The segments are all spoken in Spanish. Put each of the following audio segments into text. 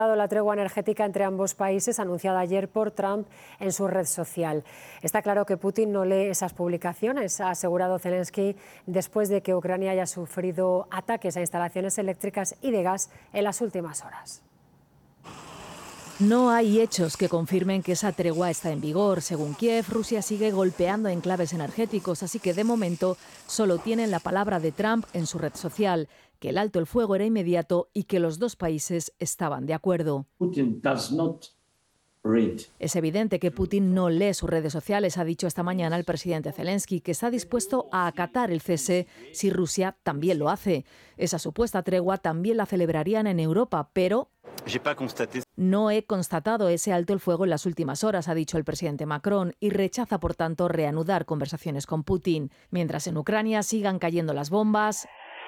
La tregua energética entre ambos países anunciada ayer por Trump en su red social. Está claro que Putin no lee esas publicaciones, ha asegurado Zelensky después de que Ucrania haya sufrido ataques a instalaciones eléctricas y de gas en las últimas horas. No hay hechos que confirmen que esa tregua está en vigor. Según Kiev, Rusia sigue golpeando enclaves energéticos, así que de momento solo tienen la palabra de Trump en su red social, que el alto el fuego era inmediato y que los dos países estaban de acuerdo. Es evidente que Putin no lee sus redes sociales, ha dicho esta mañana el presidente Zelensky, que está dispuesto a acatar el cese si Rusia también lo hace. Esa supuesta tregua también la celebrarían en Europa, pero no he constatado ese alto el fuego en las últimas horas, ha dicho el presidente Macron, y rechaza, por tanto, reanudar conversaciones con Putin. Mientras en Ucrania sigan cayendo las bombas.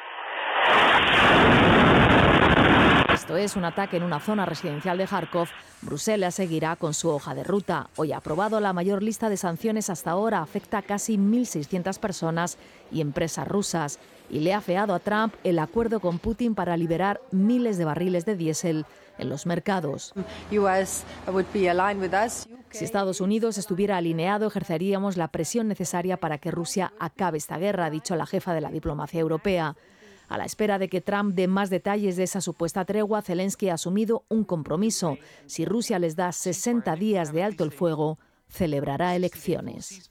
Esto es un ataque en una zona residencial de Kharkov. Bruselas seguirá con su hoja de ruta. Hoy ha aprobado la mayor lista de sanciones hasta ahora. Afecta a casi 1.600 personas y empresas rusas. Y le ha afeado a Trump el acuerdo con Putin para liberar miles de barriles de diésel en los mercados. Si Estados Unidos estuviera alineado, ejerceríamos la presión necesaria para que Rusia acabe esta guerra, ha dicho la jefa de la diplomacia europea. A la espera de que Trump dé más detalles de esa supuesta tregua, Zelensky ha asumido un compromiso. Si Rusia les da 60 días de alto el fuego, celebrará elecciones.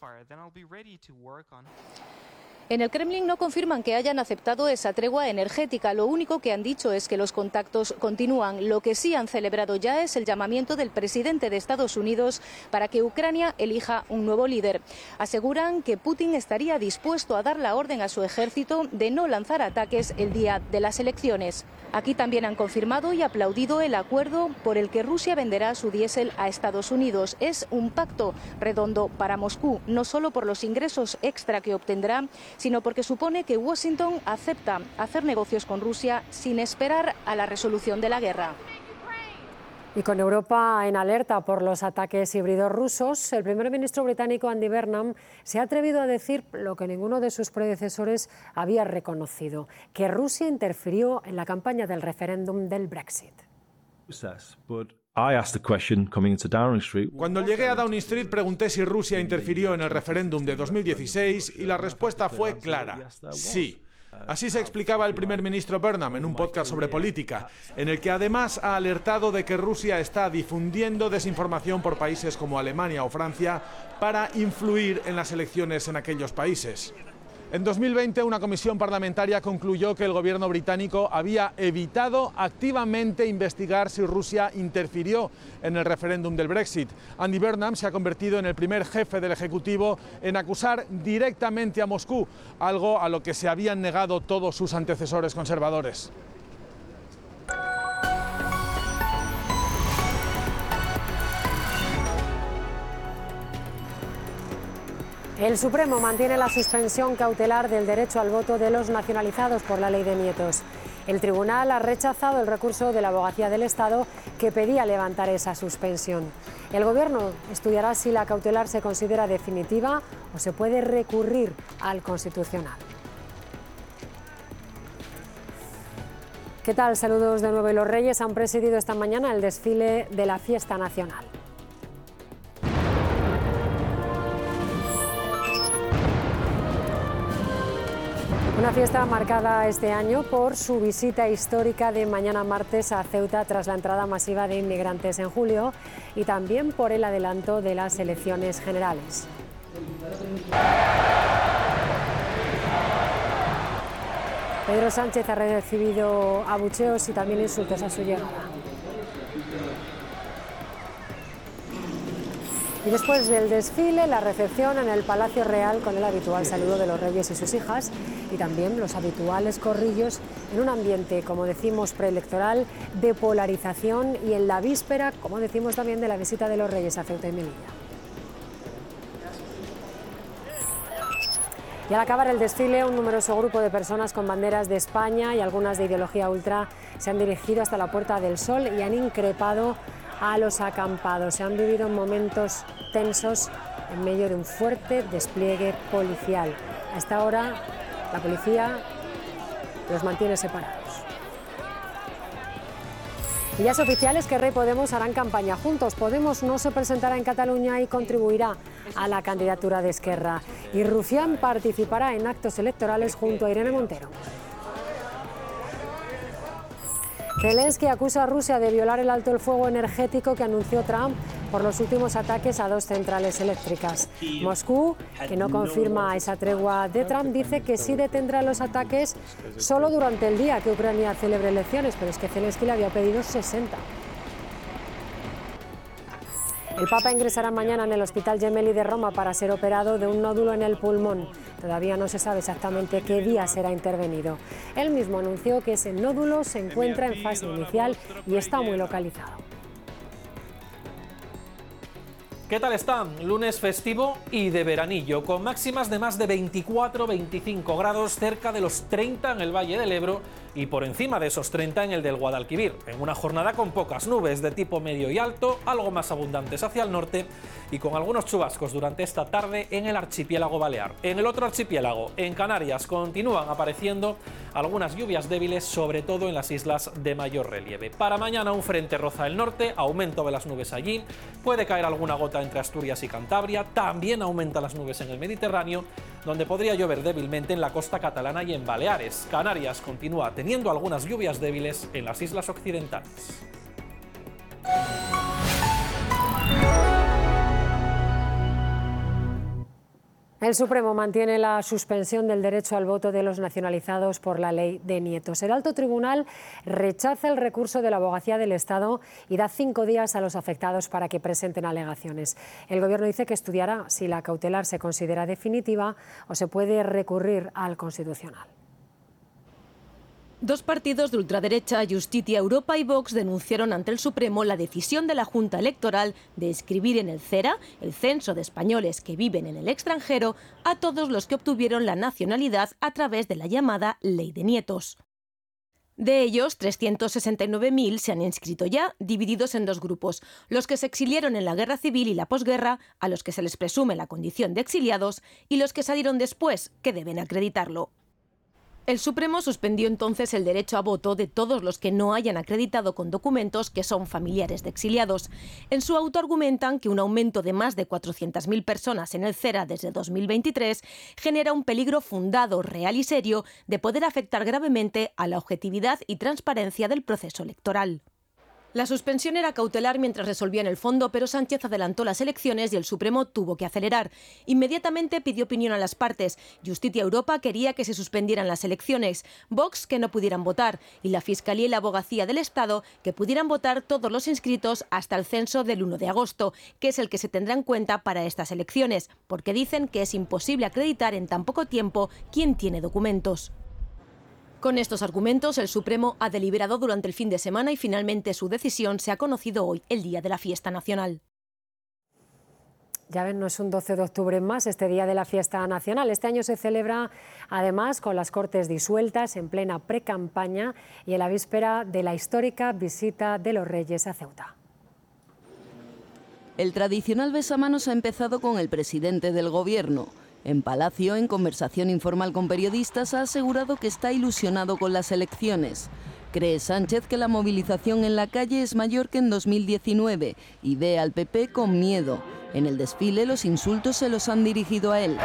En el Kremlin no confirman que hayan aceptado esa tregua energética. Lo único que han dicho es que los contactos continúan. Lo que sí han celebrado ya es el llamamiento del presidente de Estados Unidos para que Ucrania elija un nuevo líder. Aseguran que Putin estaría dispuesto a dar la orden a su ejército de no lanzar ataques el día de las elecciones. Aquí también han confirmado y aplaudido el acuerdo por el que Rusia venderá su diésel a Estados Unidos. Es un pacto redondo para Moscú, no solo por los ingresos extra que obtendrá, sino porque supone que Washington acepta hacer negocios con Rusia sin esperar a la resolución de la guerra. Y con Europa en alerta por los ataques híbridos rusos, el primer ministro británico Andy Burnham se ha atrevido a decir lo que ninguno de sus predecesores había reconocido, que Rusia interfirió en la campaña del referéndum del Brexit. Cuando llegué a Downing Street pregunté si Rusia interfirió en el referéndum de 2016 y la respuesta fue clara: sí. Así se explicaba el primer ministro Burnham en un podcast sobre política, en el que además ha alertado de que Rusia está difundiendo desinformación por países como Alemania o Francia para influir en las elecciones en aquellos países. En 2020, una comisión parlamentaria concluyó que el gobierno británico había evitado activamente investigar si Rusia interfirió en el referéndum del Brexit. Andy Burnham se ha convertido en el primer jefe del Ejecutivo en acusar directamente a Moscú, algo a lo que se habían negado todos sus antecesores conservadores. El Supremo mantiene la suspensión cautelar del derecho al voto de los nacionalizados por la ley de nietos. El tribunal ha rechazado el recurso de la Abogacía del Estado que pedía levantar esa suspensión. El Gobierno estudiará si la cautelar se considera definitiva o se puede recurrir al Constitucional. ¿Qué tal? Saludos de nuevo. Los Reyes han presidido esta mañana el desfile de la fiesta nacional. Una fiesta marcada este año por su visita histórica de mañana martes a Ceuta tras la entrada masiva de inmigrantes en julio y también por el adelanto de las elecciones generales. Pedro Sánchez ha recibido abucheos y también insultos a su llegada. Y después del desfile, la recepción en el Palacio Real con el habitual saludo de los reyes y sus hijas y también los habituales corrillos en un ambiente, como decimos, preelectoral, de polarización y en la víspera, como decimos también, de la visita de los reyes a Ceuta y Melilla. Y al acabar el desfile, un numeroso grupo de personas con banderas de España y algunas de ideología ultra se han dirigido hasta la Puerta del Sol y han increpado a los acampados. Se han vivido momentos tensos en medio de un fuerte despliegue policial. A esta hora, la policía los mantiene separados. Y ya es oficial, Esquerra y Podemos harán campaña juntos. Podemos no se presentará en Cataluña y contribuirá a la candidatura de Esquerra. Y Rufián participará en actos electorales junto a Irene Montero. Zelensky acusa a Rusia de violar el alto el fuego energético que anunció Trump por los últimos ataques a 2 centrales eléctricas. Moscú, que no confirma esa tregua de Trump, dice que sí detendrá los ataques solo durante el día que Ucrania celebre elecciones, pero es que Zelensky le había pedido 60. El Papa ingresará mañana en el Hospital Gemelli de Roma para ser operado de un nódulo en el pulmón. Todavía no se sabe exactamente qué día será intervenido. Él mismo anunció que ese nódulo se encuentra en fase inicial y está muy localizado. ¿Qué tal están? Lunes festivo y de veranillo, con máximas de más de 24-25 grados, cerca de los 30 en el Valle del Ebro y por encima de esos 30 en el del Guadalquivir, en una jornada con pocas nubes de tipo medio y alto, algo más abundantes hacia el norte y con algunos chubascos durante esta tarde en el archipiélago balear. En el otro archipiélago, en Canarias, continúan apareciendo algunas lluvias débiles, sobre todo en las islas de mayor relieve. Para mañana un frente roza el norte, aumento de las nubes allí, puede caer alguna gota entre Asturias y Cantabria, también aumentan las nubes en el Mediterráneo, donde podría llover débilmente en la costa catalana y en Baleares. Canarias continúa teniendo algunas lluvias débiles en las islas occidentales. El Supremo mantiene la suspensión del derecho al voto de los nacionalizados por la ley de nietos. El alto tribunal rechaza el recurso de la Abogacía del Estado y da 5 días a los afectados para que presenten alegaciones. El Gobierno dice que estudiará si la cautelar se considera definitiva o se puede recurrir al Constitucional. 2 partidos de ultraderecha, Justicia Europa y Vox, denunciaron ante el Supremo la decisión de la Junta Electoral de inscribir en el CERA, el Censo de Españoles que viven en el extranjero, a todos los que obtuvieron la nacionalidad a través de la llamada Ley de Nietos. De ellos, 369.000 se han inscrito ya, divididos en 2 grupos, los que se exiliaron en la guerra civil y la posguerra, a los que se les presume la condición de exiliados, y los que salieron después, que deben acreditarlo. El Supremo suspendió entonces el derecho a voto de todos los que no hayan acreditado con documentos que son familiares de exiliados. En su auto argumentan que un aumento de más de 400.000 personas en el CERA desde 2023 genera un peligro fundado, real y serio de poder afectar gravemente a la objetividad y transparencia del proceso electoral. La suspensión era cautelar mientras resolvían el fondo, pero Sánchez adelantó las elecciones y el Supremo tuvo que acelerar. Inmediatamente pidió opinión a las partes. Justicia Europa quería que se suspendieran las elecciones, Vox que no pudieran votar y la Fiscalía y la Abogacía del Estado que pudieran votar todos los inscritos hasta el censo del 1 de agosto, que es el que se tendrá en cuenta para estas elecciones, porque dicen que es imposible acreditar en tan poco tiempo quién tiene documentos. Con estos argumentos, el Supremo ha deliberado durante el fin de semana y finalmente su decisión se ha conocido hoy, el día de la fiesta nacional. Ya ven, no es un 12 de octubre más este día de la fiesta nacional. Este año se celebra además con las Cortes disueltas en plena precampaña y en la víspera de la histórica visita de los Reyes a Ceuta. El tradicional besamanos ha empezado con el presidente del Gobierno. En Palacio, en conversación informal con periodistas, ha asegurado que está ilusionado con las elecciones. Cree Sánchez que la movilización en la calle es mayor que en 2019 y ve al PP con miedo. En el desfile los insultos se los han dirigido a él.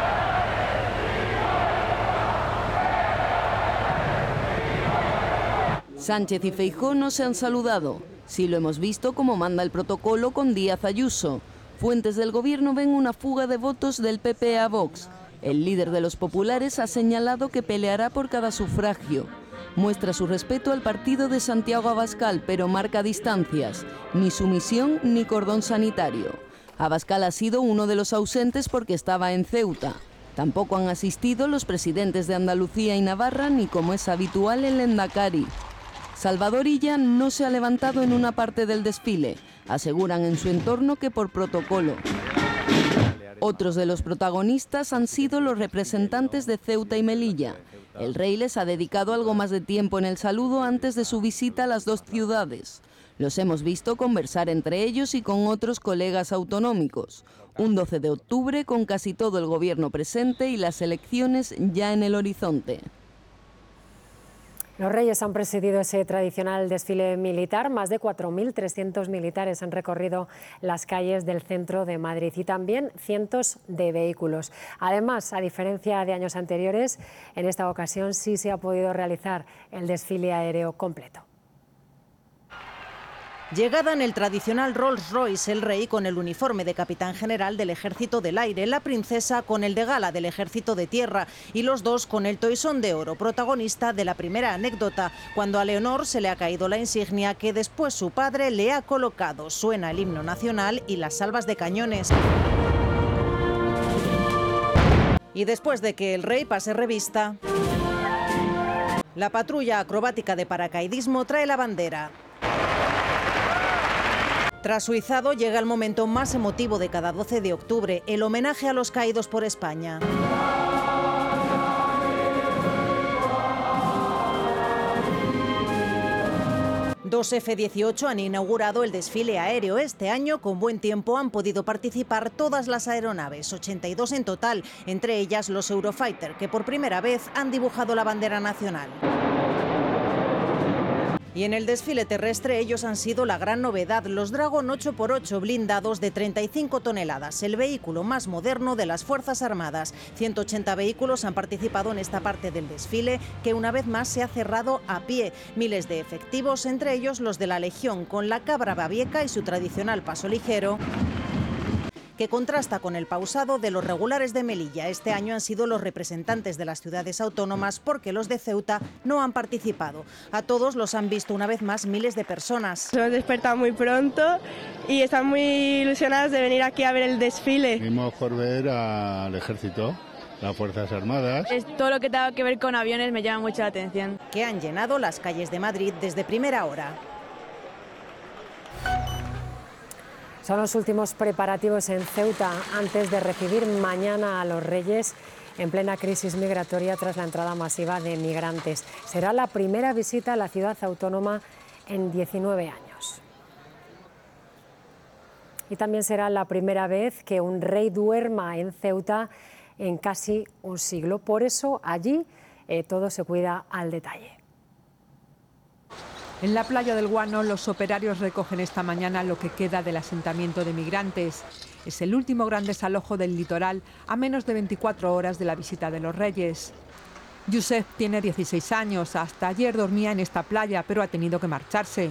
Sánchez y Feijóo no se han saludado. Sí lo hemos visto como manda el protocolo con Díaz Ayuso. Fuentes del Gobierno ven una fuga de votos del PP a Vox. El líder de los populares ha señalado que peleará por cada sufragio. Muestra su respeto al partido de Santiago Abascal, pero marca distancias. Ni sumisión ni cordón sanitario. Abascal ha sido uno de los ausentes porque estaba en Ceuta. Tampoco han asistido los presidentes de Andalucía y Navarra, ni como es habitual el Endacari. Salvador Illa no se ha levantado en una parte del desfile. Aseguran en su entorno que por protocolo. Otros de los protagonistas han sido los representantes de Ceuta y Melilla. El rey les ha dedicado algo más de tiempo en el saludo antes de su visita a las 2 ciudades. Los hemos visto conversar entre ellos y con otros colegas autonómicos. Un 12 de octubre con casi todo el Gobierno presente y las elecciones ya en el horizonte. Los Reyes han presidido ese tradicional desfile militar. Más de 4.300 militares han recorrido las calles del centro de Madrid y también cientos de vehículos. Además, a diferencia de años anteriores, en esta ocasión sí se ha podido realizar el desfile aéreo completo. Llegada en el tradicional Rolls Royce, el rey con el uniforme de capitán general del Ejército del Aire, la princesa con el de gala del Ejército de Tierra y los dos con el toisón de oro, protagonista de la primera anécdota, cuando a Leonor se le ha caído la insignia que después su padre le ha colocado. Suena el himno nacional y las salvas de cañones. Y después de que el rey pase revista, la patrulla acrobática de paracaidismo trae la bandera. Tras su izado llega el momento más emotivo de cada 12 de octubre, el homenaje a los caídos por España. Dos F-18 han inaugurado el desfile aéreo. Este año, con buen tiempo, han podido participar todas las aeronaves, 82 en total, entre ellas los Eurofighter, que por primera vez han dibujado la bandera nacional. Y en el desfile terrestre ellos han sido la gran novedad, los Dragon 8x8 blindados de 35 toneladas, el vehículo más moderno de las Fuerzas Armadas. 180 vehículos han participado en esta parte del desfile, que una vez más se ha cerrado a pie. Miles de efectivos, entre ellos los de la Legión, con la cabra babieca y su tradicional paso ligero, que contrasta con el pausado de los regulares de Melilla. Este año han sido los representantes de las ciudades autónomas porque los de Ceuta no han participado. A todos los han visto una vez más miles de personas. Hemos despertado muy pronto y están muy ilusionados de venir aquí a ver el desfile. Venimos por ver al ejército, las Fuerzas Armadas. Todo lo que tenga que ver con aviones me llama mucho la atención. Que han llenado las calles de Madrid desde primera hora. Son los últimos preparativos en Ceuta antes de recibir mañana a los Reyes en plena crisis migratoria tras la entrada masiva de migrantes. Será la primera visita a la ciudad autónoma en 19 años. Y también será la primera vez que un rey duerma en Ceuta en casi un siglo. Por eso allí todo se cuida al detalle. En la playa del Guano, los operarios recogen esta mañana lo que queda del asentamiento de migrantes. Es el último gran desalojo del litoral a menos de 24 horas de la visita de los Reyes. Youssef tiene 16 años. Hasta ayer dormía en esta playa, pero ha tenido que marcharse.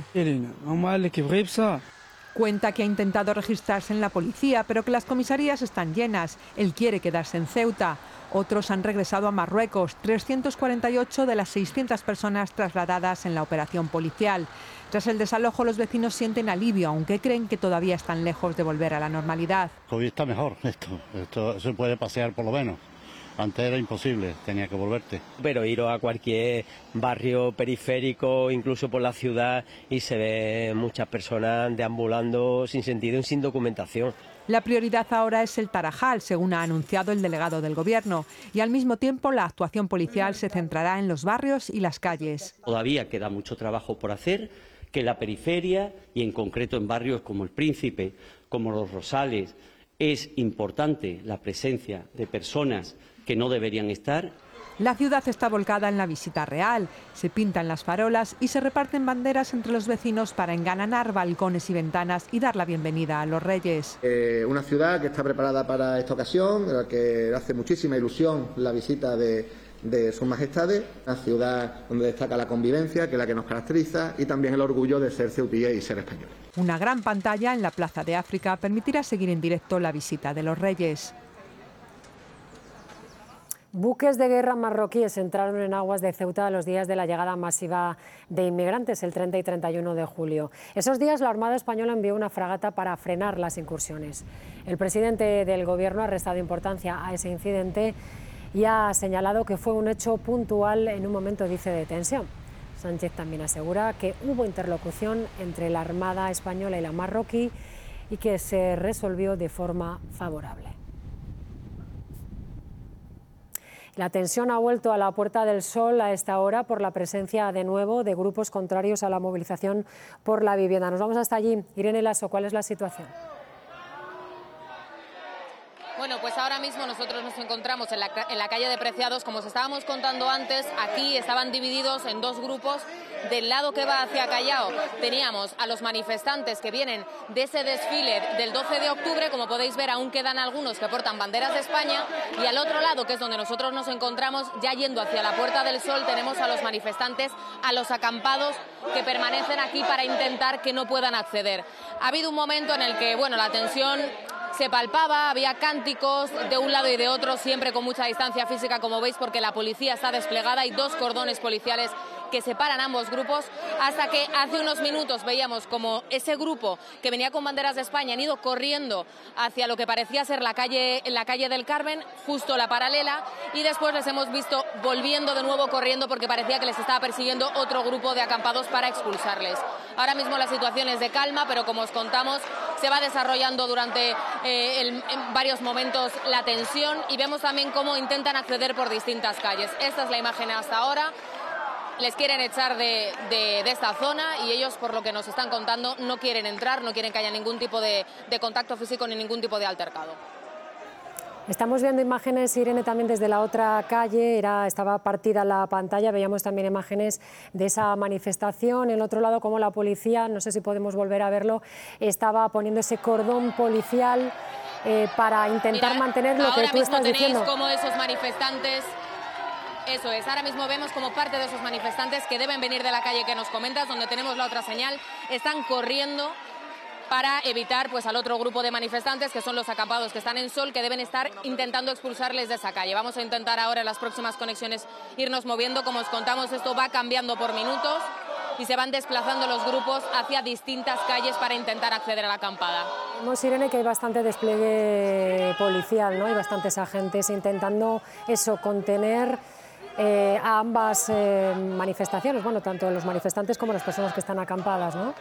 Cuenta que ha intentado registrarse en la policía, pero que las comisarías están llenas. Él quiere quedarse en Ceuta. Otros han regresado a Marruecos, 348 de las 600 personas trasladadas en la operación policial. Tras el desalojo, los vecinos sienten alivio, aunque creen que todavía están lejos de volver a la normalidad. Hoy está mejor esto se puede pasear por lo menos. Antes era imposible, tenía que volverte. Pero ir a cualquier barrio periférico, incluso por la ciudad, y se ve muchas personas deambulando sin sentido y sin documentación. La prioridad ahora es el Tarajal, según ha anunciado el delegado del Gobierno, y al mismo tiempo la actuación policial se centrará en los barrios y las calles. Todavía queda mucho trabajo por hacer, que en la periferia y en concreto en barrios como El Príncipe, como Los Rosales, es importante la presencia de personas que no deberían estar. La ciudad está volcada en la visita real. Se pintan las farolas y se reparten banderas entre los vecinos para engalanar balcones y ventanas y dar la bienvenida a los Reyes. Una ciudad que está preparada para esta ocasión, en la que hace muchísima ilusión la visita de sus majestades. Una ciudad donde destaca la convivencia, que es la que nos caracteriza, y también el orgullo de ser ceutíes y ser españoles. Una gran pantalla en la Plaza de África permitirá seguir en directo la visita de los Reyes. Buques de guerra marroquíes entraron en aguas de Ceuta a los días de la llegada masiva de inmigrantes, el 30 y 31 de julio. Esos días la Armada Española envió una fragata para frenar las incursiones. El presidente del Gobierno ha restado importancia a ese incidente y ha señalado que fue un hecho puntual en un momento, dice, de tensión. Sánchez también asegura que hubo interlocución entre la Armada Española y la marroquí y que se resolvió de forma favorable. La tensión ha vuelto a la Puerta del Sol a esta hora por la presencia de nuevo de grupos contrarios a la movilización por la vivienda. Nos vamos hasta allí. Irene Lasso, ¿cuál es la situación? Bueno, pues ahora ahora mismo nosotros nos encontramos en la calle de Preciados. Como os estábamos contando antes, aquí estaban divididos en dos grupos. Del lado que va hacia Callao teníamos a los manifestantes que vienen de ese desfile del 12 de octubre. Como podéis ver, aún quedan algunos que portan banderas de España. Y al otro lado, que es donde nosotros nos encontramos, ya yendo hacia la Puerta del Sol, tenemos a los manifestantes, a los acampados que permanecen aquí para intentar que no puedan acceder. Ha habido un momento en el que, bueno, la tensión se palpaba, había cánticos de un lado y de otro, siempre con mucha distancia física, como veis, porque la policía está desplegada y dos cordones policiales que separan ambos grupos, hasta que hace unos minutos veíamos como ese grupo que venía con banderas de España han ido corriendo hacia lo que parecía ser la calle del Carmen, justo la paralela, y después les hemos visto volviendo de nuevo corriendo porque parecía que les estaba persiguiendo otro grupo de acampados para expulsarles. Ahora mismo la situación es de calma, pero como os contamos, se va desarrollando durante en varios momentos la tensión, y vemos también cómo intentan acceder por distintas calles. Esta es la imagen hasta ahora. Les quieren echar de esta zona y ellos, por lo que nos están contando, no quieren entrar, no quieren que haya ningún tipo de contacto físico ni ningún tipo de altercado. Estamos viendo imágenes, Irene, también desde la otra calle, estaba partida la pantalla, veíamos también imágenes de esa manifestación. En el otro lado, como la policía, no sé si podemos volver a verlo, estaba poniendo ese cordón policial para intentar mantener lo que tú estás diciendo. Ahora mismo tenéis como esos manifestantes... Eso es, ahora mismo vemos como parte de esos manifestantes que deben venir de la calle que nos comentas, donde tenemos la otra señal, están corriendo para evitar pues al otro grupo de manifestantes, que son los acampados que están en Sol, que deben estar intentando expulsarles de esa calle. Vamos a intentar ahora en las próximas conexiones irnos moviendo. Como os contamos, esto va cambiando por minutos y se van desplazando los grupos hacia distintas calles para intentar acceder a la acampada. Vemos, Irene, que hay bastante despliegue policial, ¿no? Hay bastantes agentes intentando eso, contener a ambas manifestaciones, bueno, tanto los manifestantes como las personas que están acampadas, ¿no?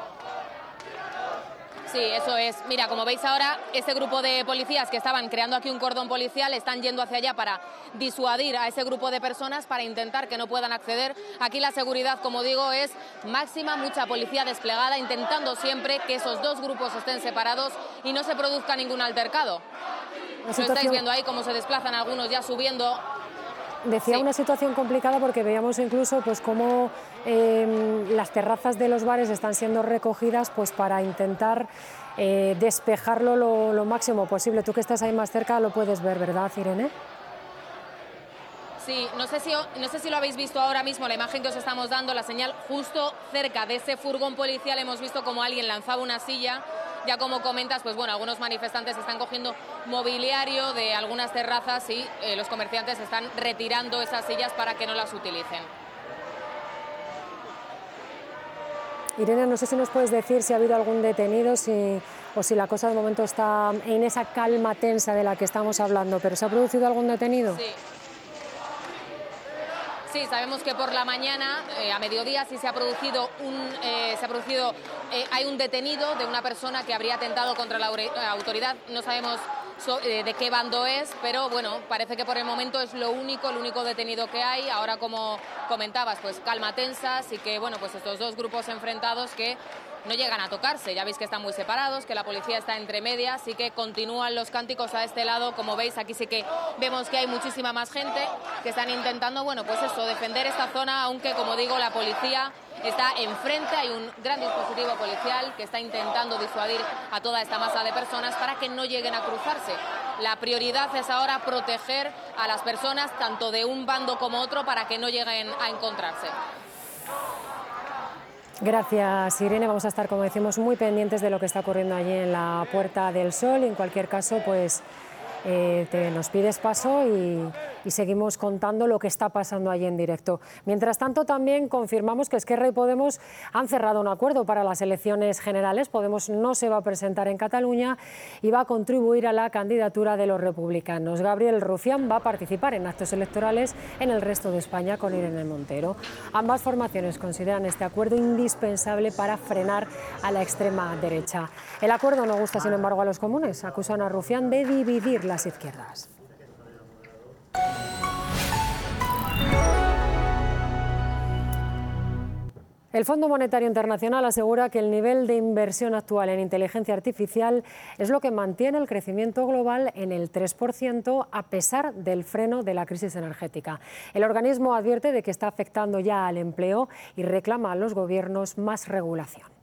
Sí, eso es. Mira, como veis ahora, este grupo de policías que estaban creando aquí un cordón policial están yendo hacia allá para disuadir a ese grupo de personas, para intentar que no puedan acceder. Aquí la seguridad, como digo, es máxima, mucha policía desplegada, intentando siempre que esos dos grupos estén separados y no se produzca ningún altercado. Lo estáis viendo ahí, cómo se desplazan algunos ya subiendo. Decía, una situación complicada porque veíamos incluso pues cómo las terrazas de los bares están siendo recogidas pues para intentar despejarlo lo máximo posible. Tú que estás ahí más cerca lo puedes ver, ¿verdad, Irene? Sí, no sé si lo habéis visto ahora mismo, la imagen que os estamos dando, la señal justo cerca de ese furgón policial. Hemos visto como alguien lanzaba una silla. Ya como comentas, pues bueno, algunos manifestantes están cogiendo mobiliario de algunas terrazas y los comerciantes están retirando esas sillas para que no las utilicen. Irene, no sé si nos puedes decir si ha habido algún detenido o si la cosa de momento está en esa calma tensa de la que estamos hablando, pero ¿se ha producido algún detenido? Sí. Sí, sabemos que por la mañana, a mediodía, sí se ha producido hay un detenido de una persona que habría atentado contra la autoridad. No sabemos de qué bando es, pero bueno, parece que por el momento es el único detenido que hay. Ahora, como comentabas, pues calma tensa, así que bueno, pues estos dos grupos enfrentados que no llegan a tocarse. Ya veis que están muy separados, que la policía está entre medias, así que continúan los cánticos a este lado. Como veis, aquí sí que vemos que hay muchísima más gente que están intentando, bueno, pues eso, defender esta zona, aunque, como digo, la policía está enfrente. Hay un gran dispositivo policial que está intentando disuadir a toda esta masa de personas para que no lleguen a cruzarse. La prioridad es ahora proteger a las personas, tanto de un bando como otro, para que no lleguen a encontrarse. Gracias, Irene. Vamos a estar, como decimos, muy pendientes de lo que está ocurriendo allí en la Puerta del Sol. Y en cualquier caso, pues nos pides paso y seguimos contando lo que está pasando allí en directo. Mientras tanto, también confirmamos que Esquerra y Podemos han cerrado un acuerdo para las elecciones generales. Podemos no se va a presentar en Cataluña y va a contribuir a la candidatura de los republicanos. Gabriel Rufián va a participar en actos electorales en el resto de España con Irene Montero. Ambas formaciones consideran este acuerdo indispensable para frenar a la extrema derecha. El acuerdo no gusta, sin embargo, a los comunes. Acusan a Rufián de dividir las izquierdas. El Fondo Monetario Internacional asegura que el nivel de inversión actual en inteligencia artificial es lo que mantiene el crecimiento global en el 3% a pesar del freno de la crisis energética. El organismo advierte de que está afectando ya al empleo y reclama a los gobiernos más regulación.